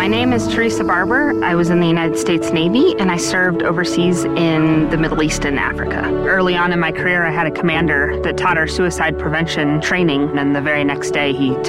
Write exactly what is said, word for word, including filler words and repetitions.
My name is Teresa Barber. I was in the United States Navy, and I served overseas in the Middle East and Africa. Early on in my career, I had a commander that taught our suicide prevention training, and the very next day he